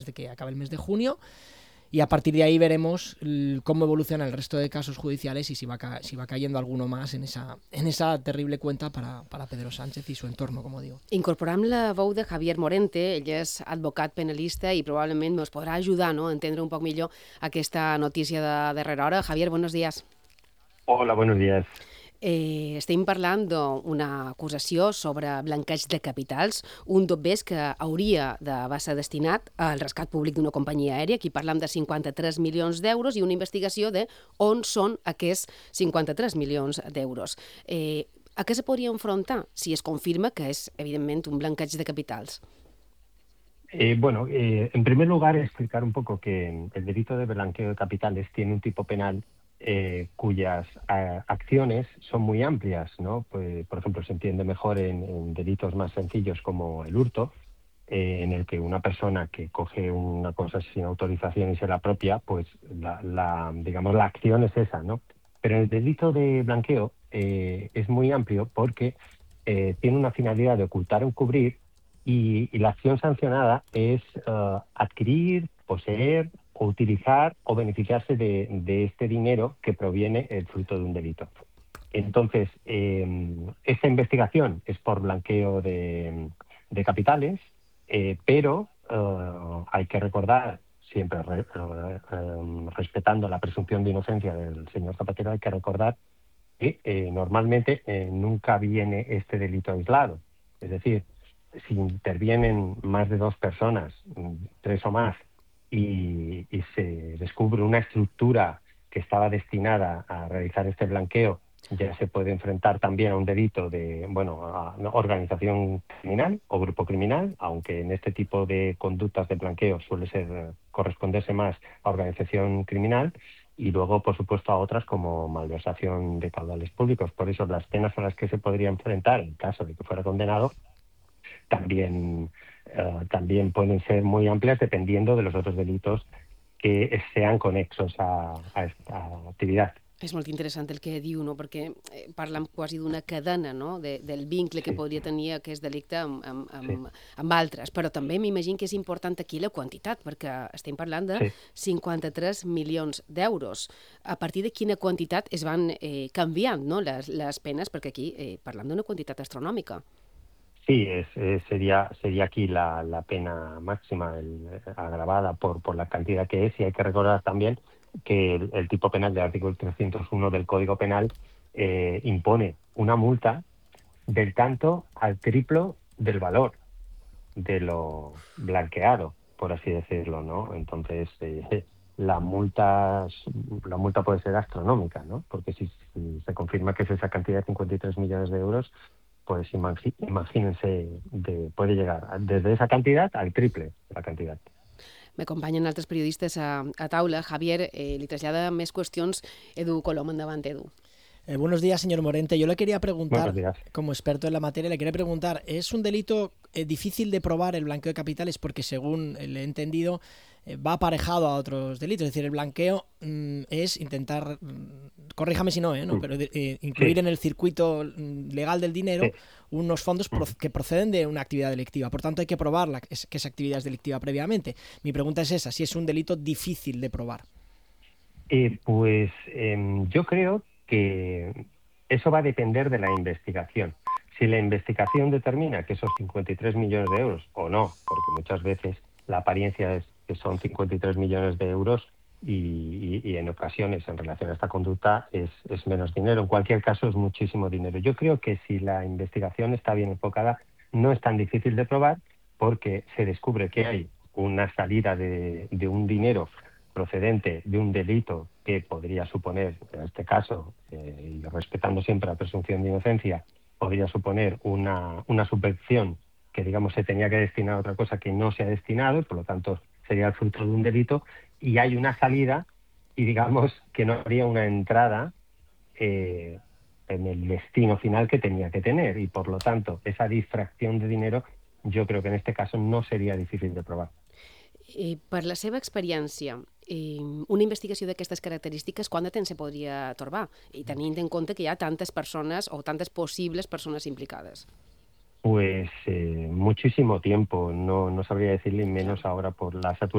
de que acabe el mes de junio. Y a partir de ahí veremos cómo evoluciona el resto de casos judiciales y si va cayendo alguno más en esa terrible cuenta para Pedro Sánchez y su entorno, como digo. Incorporem la veu de Javier Morente, ell és advocat penalista i probablement ens podrà ajudar, no?, a entendre un poc millor aquesta notícia de darrera hora. Javier, buenos días. Hola, buenos días. Estem parlant d'una acusació sobre blanqueig de capitals, un dobbers que hauria d'haver ser destinat al rescat públic d'una companyia aèria. Aquí parlam de 53 milions d'euros i una investigació de on són aquests 53 milions d'euros. A què se podria enfrontar si es confirma que és, evidentment, un blanqueig de capitals? En primer lugar, explicar un poco que el delito de blanqueo de capitales tiene un tipo penal cuyas acciones son muy amplias, ¿no? Pues, por ejemplo, se entiende mejor en delitos más sencillos como el hurto, en el que una persona que coge una cosa sin autorización y se la apropia, pues la acción es esa, ¿no? Pero en el delito de blanqueo es muy amplio porque tiene una finalidad de ocultar o encubrir y la acción sancionada es adquirir, poseer o utilizar o beneficiarse de este dinero que proviene el fruto de un delito. Entonces, esta investigación es por blanqueo de capitales, pero hay que recordar, siempre respetando la presunción de inocencia del señor Zapatero, hay que recordar que normalmente nunca viene este delito aislado. Es decir, si intervienen más de 2 personas, 3 o más, y se descubre una estructura que estaba destinada a realizar este blanqueo, ya se puede enfrentar también a un delito de a organización criminal o grupo criminal, aunque en este tipo de conductas de blanqueo suele corresponderse más a organización criminal, y luego, por supuesto, a otras como malversación de caudales públicos. Por eso las penas a las que se podría enfrentar en caso de que fuera condenado también pueden ser muy amplias dependiendo de los otros delitos que sean conexos a esta actividad. És molt interessant el que diu, no?, perquè parlem quasi d'una cadena, no?, del vincle que podria tenir aquest delicte amb altres, però també m'imagino que és important aquí la quantitat, perquè estem parlant de 53 milions d'euros. A partir de quina quantitat es van canviant, no?, les penes, perquè aquí parlem d'una quantitat astronòmica. Sí, sería aquí la pena máxima agravada por la cantidad que es, y hay que recordar también que el tipo penal del artículo 301 del Código Penal impone una multa del tanto al triplo del valor de lo blanqueado, por así decirlo, ¿no? Entonces, la multa puede ser astronómica, ¿no? Porque si se confirma que es esa cantidad de 53 millones de euros, pues imagínense, puede llegar desde esa cantidad al triple de la cantidad. M'acompanyen altres periodistes a taula. Javier, li trasllada més qüestions Edu Colom. Endavant, Edu. Buenos días, señor Morente. Yo le quería preguntar, como experto en la materia, ¿es un delito difícil de probar el blanqueo de capitales? Porque según le he entendido, va aparejado a otros delitos. Es decir, el blanqueo es intentar, corríjame si no, pero incluir en el circuito legal del dinero unos fondos que proceden de una actividad delictiva. Por tanto, hay que probar que esa actividad es delictiva previamente. Mi pregunta es esa, si es un delito difícil de probar. Yo creo que eso va a depender de la investigación. Si la investigación determina que esos 53 millones de euros, o no, porque muchas veces la apariencia es que son 53 millones de euros y en ocasiones en relación a esta conducta es menos dinero. En cualquier caso es muchísimo dinero. Yo creo que si la investigación está bien enfocada no es tan difícil de probar, porque se descubre que hay una salida de un dinero procedente de un delito que podría suponer, en este caso, y respetando siempre la presunción de inocencia, podría suponer una subvención que, digamos, se tenía que destinar a otra cosa que no se ha destinado, y por lo tanto sería el fruto de un delito, y hay una salida, y digamos que no habría una entrada en el destino final que tenía que tener, y por lo tanto esa distracción de dinero yo creo que en este caso no sería difícil de probar. Per la seva experiència, una investigació d'aquestes característiques, quant de temps se podria torbar? I tenint en compte que hi ha tantes persones o tantes possibles persones implicades. Pues muchísimo tiempo, no sabría decirle, menos ahora por la saturación